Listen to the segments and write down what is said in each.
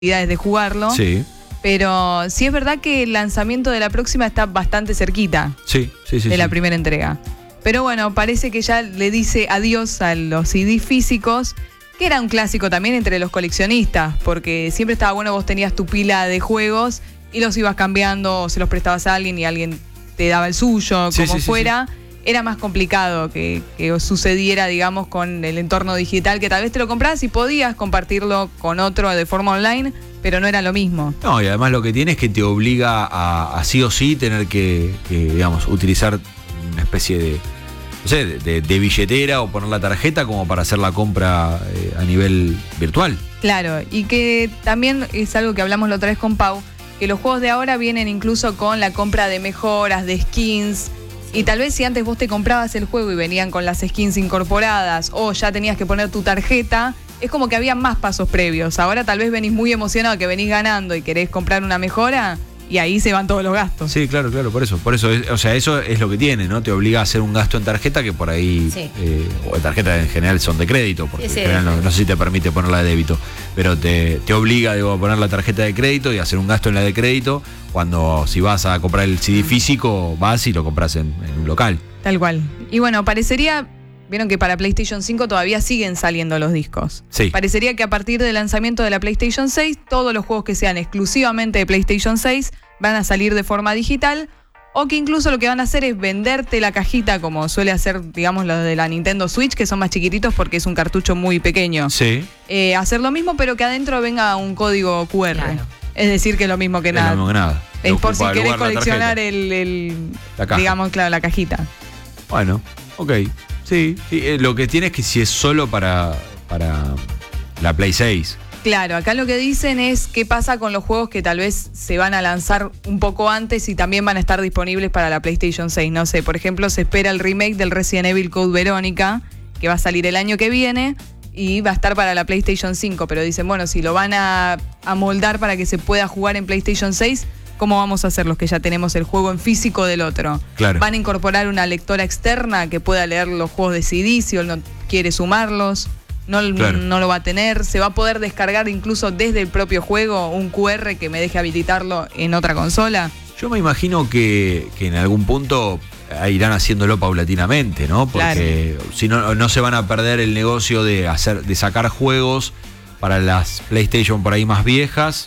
de jugarlo. Sí. Pero sí es verdad que el lanzamiento de la próxima está bastante cerquita de la primera entrega. Pero bueno, parece que ya le dice adiós a los CDs físicos, que era un clásico también entre los coleccionistas, porque siempre estaba bueno, vos tenías tu pila de juegos y los ibas cambiando, o se los prestabas a alguien y alguien te daba el suyo, como fuera. Sí. Era más complicado que sucediera, digamos, con el entorno digital, que tal vez te lo comprabas y podías compartirlo con otro de forma online, pero no era lo mismo. No, y además lo que tiene es que te obliga a sí o sí tener que digamos, utilizar una especie de, no sé, de billetera o poner la tarjeta como para hacer la compra a nivel virtual. Claro, y que también es algo que hablamos la otra vez con Pau, que los juegos de ahora vienen incluso con la compra de mejoras, de skins. Y tal vez si antes vos te comprabas el juego y venían con las skins incorporadas o ya tenías que poner tu tarjeta, es como que había más pasos previos. Ahora tal vez venís muy emocionado que venís ganando y querés comprar una mejora y ahí se van todos los gastos. Sí, claro, por eso. O sea, eso es lo que tiene, ¿no? Te obliga a hacer un gasto en tarjeta que por ahí, o en tarjeta en general son de crédito, porque en general no sé si te permite ponerla de débito, pero te obliga, digo, a poner la tarjeta de crédito y hacer un gasto en la de crédito. Cuando si vas a comprar el CD físico, vas y lo compras en un local. Tal cual. Y bueno, parecería, vieron que para PlayStation 5 todavía siguen saliendo los discos. Sí. Parecería que a partir del lanzamiento de la PlayStation 6, todos los juegos que sean exclusivamente de PlayStation 6 van a salir de forma digital, o que incluso lo que van a hacer es venderte la cajita, como suele hacer, digamos, los de la Nintendo Switch, que son más chiquititos porque es un cartucho muy pequeño. Sí. Hacer lo mismo, pero que adentro venga un código QR. Claro. Es decir, que es lo mismo que nada. Es lo mismo que nada. Es por si querés coleccionar la caja. Digamos, claro, la cajita. Bueno, ok. Sí. Lo que tiene es que si es solo para la Play 6. Claro, acá lo que dicen es qué pasa con los juegos que tal vez se van a lanzar un poco antes y también van a estar disponibles para la PlayStation 6. No sé, por ejemplo, se espera el remake del Resident Evil Code Verónica, que va a salir el año que viene y va a estar para la PlayStation 5. Pero dicen, bueno, si lo van a moldar para que se pueda jugar en PlayStation 6, ¿cómo vamos a hacer los que ya tenemos el juego en físico del otro? Claro. ¿Van a incorporar una lectora externa que pueda leer los juegos de CD si uno quiere sumarlos? No lo va a tener. Se va a poder descargar incluso desde el propio juego un QR que me deje habilitarlo en otra consola. Yo me imagino que en algún punto irán haciéndolo paulatinamente, ¿no? Porque si no se van a perder el negocio de sacar juegos para las PlayStation por ahí más viejas,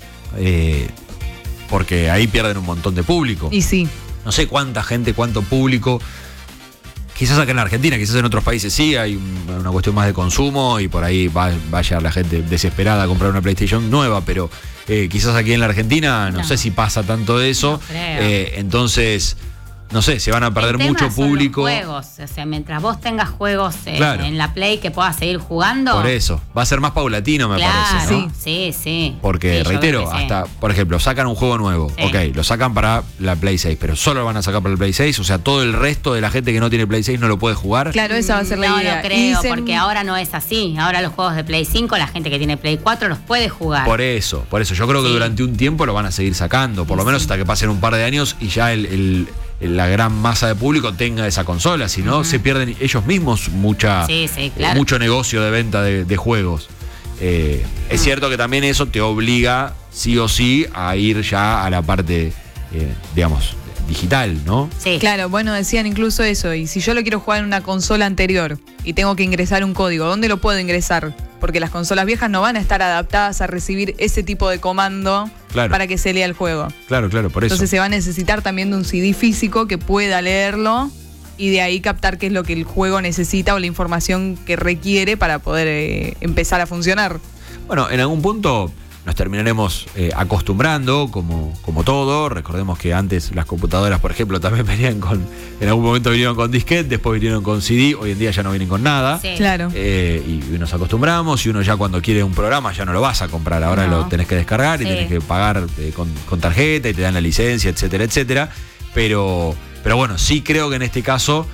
porque ahí pierden un montón de público. Y sí. No sé cuánta gente, cuánto público. Quizás acá en la Argentina, quizás en otros países sí, hay una cuestión más de consumo y por ahí va a llegar la gente desesperada a comprar una PlayStation nueva, pero quizás aquí en la Argentina no sé si pasa tanto de eso. No creo. Entonces, no sé, se van a perder mucho público. Los juegos, o sea, mientras vos tengas juegos en la Play que puedas seguir jugando. Por eso, va a ser más paulatino, me parece, ¿no? Sí. Porque, reitero, hasta, por ejemplo, sacan un juego nuevo, ok, lo sacan para la Play 6, pero solo lo van a sacar para el Play 6, o sea, todo el resto de la gente que no tiene Play 6 no lo puede jugar. Claro, esa va a ser la idea. No creo, porque ahora no es así. Ahora los juegos de Play 5, la gente que tiene Play 4 los puede jugar. Por eso, yo creo que durante un tiempo lo van a seguir sacando, por lo menos hasta que pasen un par de años y ya la gran masa de público tenga esa consola, si no se pierden ellos mismos mucho negocio de venta de juegos. Es cierto que también eso te obliga sí o sí a ir ya a la parte, digamos, digital, ¿no? Sí. Claro, bueno, decían incluso eso, y si yo lo quiero jugar en una consola anterior y tengo que ingresar un código, ¿dónde lo puedo ingresar? Porque las consolas viejas no van a estar adaptadas a recibir ese tipo de comando para que se lea el juego. Claro, por eso. Entonces se va a necesitar también de un CD físico que pueda leerlo y de ahí captar qué es lo que el juego necesita o la información que requiere para poder empezar a funcionar. Bueno, en algún punto nos terminaremos acostumbrando, como todo. Recordemos que antes las computadoras, por ejemplo, también en algún momento vinieron con disquete, después vinieron con CD, hoy en día ya no vienen con nada. Sí. Claro. Y nos acostumbramos, y uno ya cuando quiere un programa ya no lo vas a comprar, ahora lo tenés que descargar y tenés que pagar con tarjeta y te dan la licencia, etcétera. Pero bueno, sí creo que en este caso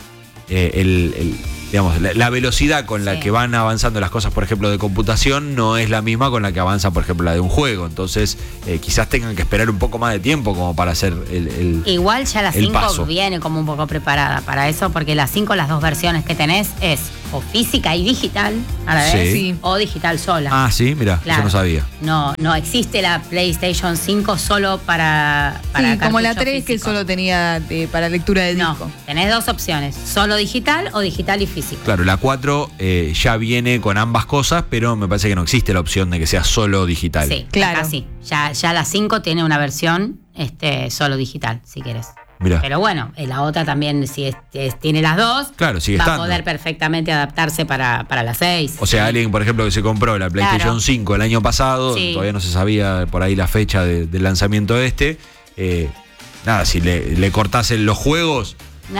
digamos, la velocidad con la que van avanzando las cosas, por ejemplo, de computación, no es la misma con la que avanza, por ejemplo, la de un juego. Entonces, quizás tengan que esperar un poco más de tiempo como para hacer el Igual ya la 5 paso. Viene como un poco preparada para eso, porque la 5, las dos versiones que tenés es o física y digital a la vez, o digital sola. Ah, sí, mira, claro. Yo no sabía. No existe la PlayStation 5 solo para como la 3 físico. Que solo tenía para lectura de disco. No, tenés dos opciones, solo digital o digital y físico. Claro, la 4 ya viene con ambas cosas, pero me parece que no existe la opción de que sea solo digital. Sí, claro. Acá sí. Ya la 5 tiene una versión solo digital, si querés. Mirá. Pero bueno, la otra también, si tiene las dos, claro, sigue va estando. a poder perfectamente adaptarse para la 6. O sea, alguien, por ejemplo, que se compró la PlayStation 5 el año pasado, todavía no se sabía por ahí la fecha del lanzamiento de nada, si le cortasen los juegos...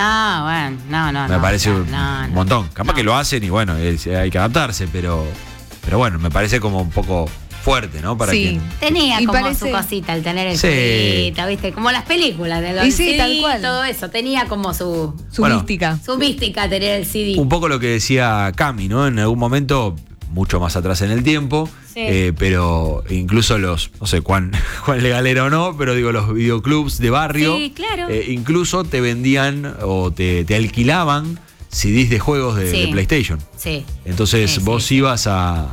No. Me parece un montón. Capaz que lo hacen y bueno, hay que adaptarse, pero bueno, me parece como un poco... fuerte, ¿no? Para quien... Tenía como su cosita el tener el CD, ¿viste? Como las películas de los CD, tal cual. Todo eso. Tenía como su mística. Su mística tener el CD. Un poco lo que decía Cami, ¿no? En algún momento, mucho más atrás en el tiempo, pero incluso los, no sé cuán legal era o no, pero digo, los videoclubs de barrio, claro. Incluso te vendían o te alquilaban CDs de juegos de PlayStation. Sí. Entonces vos ibas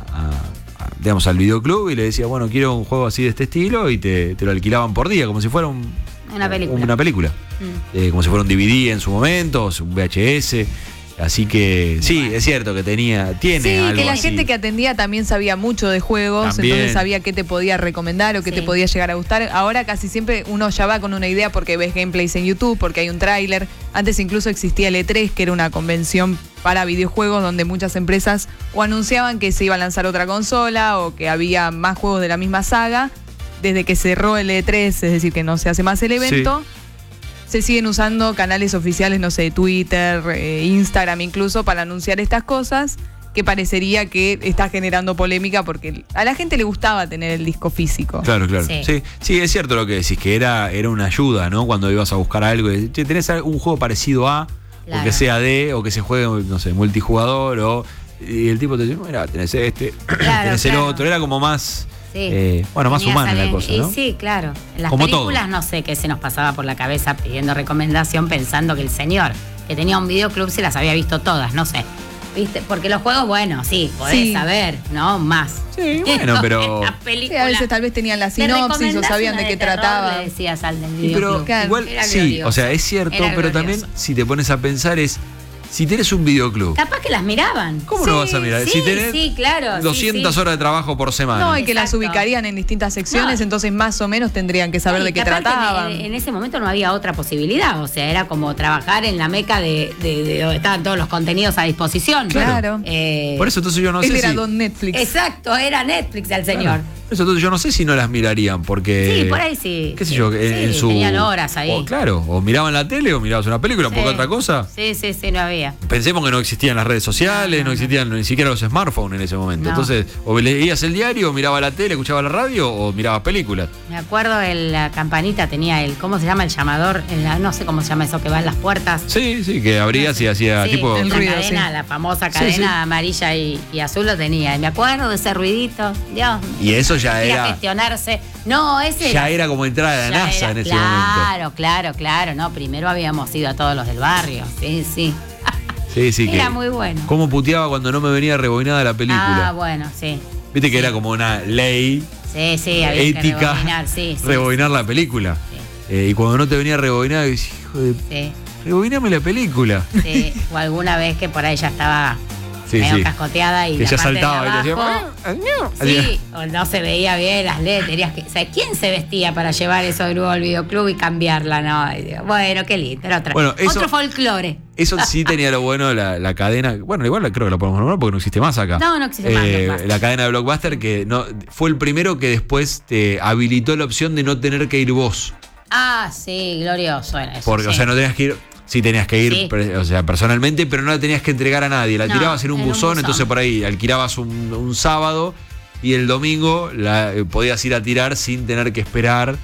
digamos, al videoclub y le decías, bueno, quiero un juego así de este estilo y te lo alquilaban por día, como si fuera una película. Como si fuera un DVD en su momento, un VHS. Así que es cierto que tiene algo que la así. gente que atendía también sabía mucho de juegos, entonces sabía qué te podía recomendar o qué te podía llegar a gustar. Ahora casi siempre uno ya va con una idea porque ves gameplays en YouTube, porque hay un tráiler. Antes incluso existía el E3, que era una convención para videojuegos donde muchas empresas o anunciaban que se iba a lanzar otra consola o que había más juegos de la misma saga. Desde que cerró el E3, es decir, que no se hace más el evento, se siguen usando canales oficiales, no sé, Twitter, Instagram incluso, para anunciar estas cosas, que parecería que está generando polémica porque a la gente le gustaba tener el disco físico. Claro. Sí, es cierto lo que decís, que era una ayuda, ¿no? Cuando ibas a buscar algo, tenés un juego parecido a, o que sea o que se juegue, no sé, multijugador, y el tipo te dice, mira, tenés tenés el otro, era como más... más humana la cosa, ¿no? Sí, claro. En las como películas todo. No sé qué se nos pasaba por la cabeza pidiendo recomendación pensando que el señor que tenía un videoclub se las había visto todas, no sé. ¿Viste? Porque los juegos, podés saber, ¿no? Más. Sí, bueno, pero... a veces tal vez tenían la sinopsis o sabían de qué trataba. Le decías al del videoclub. Pero igual, o sea, es cierto, pero también si te pones a pensar si tenés un videoclub. Capaz que las miraban. ¿Cómo no vas a mirar? Si tenés claro. 200 horas de trabajo por semana. No, y que las ubicarían en distintas secciones, entonces más o menos tendrían que saber de qué trataban. En ese momento no había otra posibilidad, o sea, era como trabajar en la meca de donde estaban todos los contenidos a disposición. Claro. Por eso entonces yo no sé si... Él era don Netflix. Exacto, era Netflix el señor. Claro. Eso entonces yo no sé si no las mirarían, porque... Sí, por ahí sí. ¿Qué sé yo? En su... tenían horas ahí. O miraban la tele o mirabas una película, porque otra cosa... Sí, no había. Pensemos que no existían las redes sociales, no existían ni siquiera los smartphones en ese momento. Entonces, o leías el diario, o mirabas la tele, escuchabas la radio, o mirabas películas. Me acuerdo la campanita tenía ¿cómo se llama el llamador? No sé cómo se llama eso que va en las puertas. Sí, que abrías y hacía tipo... El ruido, la famosa cadena amarilla y azul lo tenía. Y me acuerdo de ese ruidito. Dios. Y eso ya era... gestionarse. No, ese ya era como entrar a la NASA en ese momento. Claro. No, primero habíamos ido a todos los del barrio. Sí. Sí, era muy bueno. Cómo puteaba cuando no me venía rebobinada la película. Ah, bueno, sí. Viste que era como una ley había ética que rebobinar la película. Sí. Y cuando no te venía rebobinada, decís, hijo de... Rebobiname la película. Sí, o alguna vez que por ahí ya estaba medio cascoteada y que la ya parte saltaba de abajo, y decía, o no se veía bien las letras. ¿Quién se vestía para llevar eso de nuevo al videoclub y cambiarla? No, bueno, qué lindo, era otro folclore. Eso sí tenía lo bueno la cadena. Bueno, igual creo que la podemos nombrar porque no existe más acá. No existe más Blockbuster. La cadena de Blockbuster que fue el primero que después te habilitó la opción de no tener que ir vos. Ah, sí, glorioso era eso. Porque, o sea, no tenías que ir... Sí, tenías que ir, o sea, personalmente, pero no la tenías que entregar a nadie. La tirabas en un buzón, entonces por ahí alquilabas un sábado y el domingo podías ir a tirar sin tener que esperar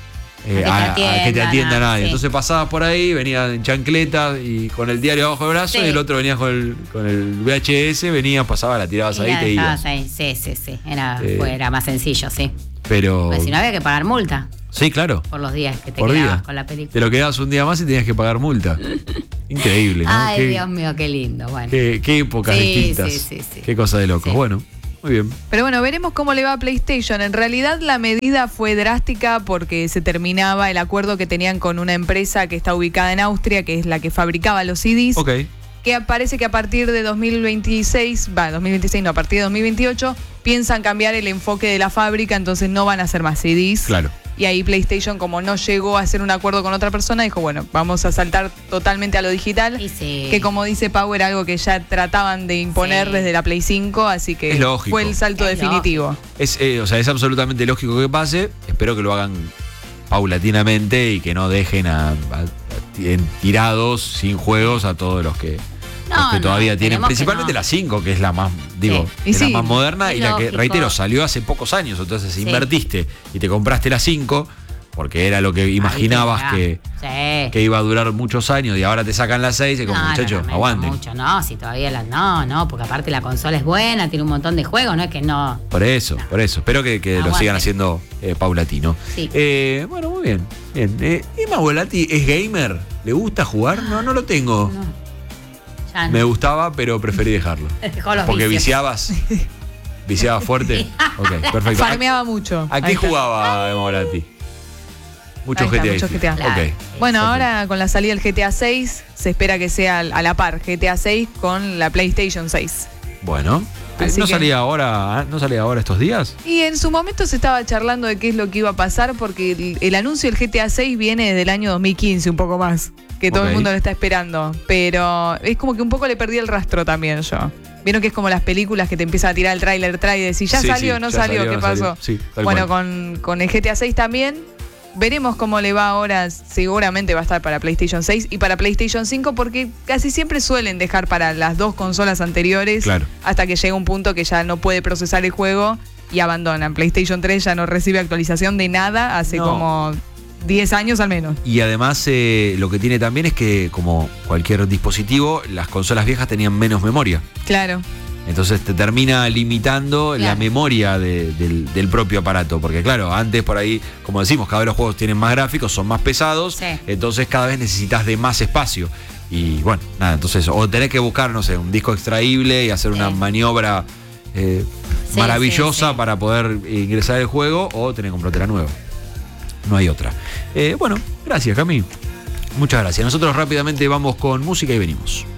a que te atienda nadie. Entonces pasabas por ahí, venías en chancletas y con el diario abajo del brazo y el otro venía con el VHS, venías, pasabas, la tirabas ahí y te ibas. Sí. Era más sencillo, sí. Pero pues si no había que pagar multa. Sí, claro. Por los días que te quedabas con la película. Te lo quedabas un día más y tenías que pagar multa. Increíble, ¿no? Ay, Dios mío, qué lindo. Bueno. Qué épocas distintas. Sí. Qué cosa de locos. Sí. Bueno, muy bien. Pero bueno, veremos cómo le va a PlayStation. En realidad la medida fue drástica porque se terminaba el acuerdo que tenían con una empresa que está ubicada en Austria, que es la que fabricaba los CDs. Ok. Que parece que a partir de 2026 no, a partir de 2028 piensan cambiar el enfoque de la fábrica, entonces no van a hacer más CDs. Claro. Y ahí PlayStation, como no llegó a hacer un acuerdo con otra persona, dijo, bueno, vamos a saltar totalmente a lo digital. Sí. Que como dice Pau, era algo que ya trataban de imponer desde la Play 5, así que fue el salto definitivo. Es absolutamente lógico que pase. Espero que lo hagan paulatinamente y que no dejen tirados sin juegos a todos los que todavía tienen, principalmente la 5, que es la más, la más moderna y la que, reitero, salió hace pocos años. Entonces invertiste y te compraste la 5 porque era lo que imaginabas que iba a durar muchos años y ahora te sacan la 6 y como, muchachos, aguanten. Si todavía porque aparte la consola es buena, tiene un montón de juegos, no es que no. Por eso. Espero que lo sigan haciendo paulatino. Sí. Bueno, muy bien. Emma Volati es gamer, ¿le gusta jugar? No lo tengo. No. Me gustaba, pero preferí dejarlo. Porque viciabas fuerte. Ok, perfecto. Farmeaba mucho. ¿A qué jugaba Emma Volati? Muchos GTA. Claro. Okay. Bueno, ahora con la salida del GTA 6 se espera que sea a la par GTA 6 con la PlayStation 6. Bueno, ¿no salía ahora estos días? Y en su momento se estaba charlando de qué es lo que iba a pasar porque el anuncio del GTA 6 viene desde el año 2015, un poco más, que todo el mundo lo está esperando. Pero es como que un poco le perdí el rastro también yo. Vieron que es como las películas que te empiezan a tirar el tráiler y decís, ¿ya salió o no salió? ¿Qué pasó? Sí, bueno, con el GTA 6 también. Veremos cómo le va ahora, seguramente va a estar para PlayStation 6 y para PlayStation 5 porque casi siempre suelen dejar para las dos consolas anteriores hasta que llega un punto que ya no puede procesar el juego y abandonan. PlayStation 3 ya no recibe actualización de nada hace como 10 años al menos. Y además lo que tiene también es que como cualquier dispositivo, las consolas viejas tenían menos memoria. Claro. Entonces te termina limitando la memoria del propio aparato. Porque claro, antes por ahí, como decimos, cada vez los juegos tienen más gráficos, son más pesados. Entonces cada vez necesitas de más espacio. Y bueno, nada, entonces o tenés que buscar, no sé, un disco extraíble y hacer una maniobra maravillosa para poder ingresar al juego, o tenés que comprarte la nueva. No hay otra. Bueno, gracias, Cami. Muchas gracias. Nosotros rápidamente vamos con música y venimos.